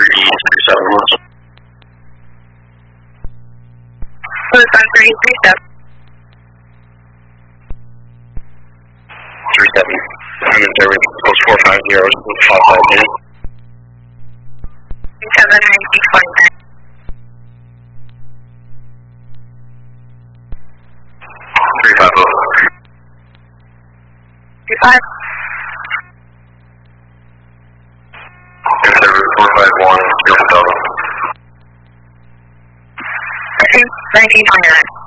371. Tucson 337. 37. I'm in service. Post 450. 559. 79649. 350. 35. In service 451. 0 Delta. 1929.